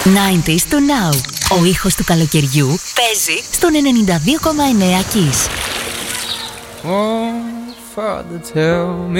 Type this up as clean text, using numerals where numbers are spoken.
90's to now. Ο ήχος του καλοκαιριού παίζει στον 92,9 Kiss. Oh, Father, tell me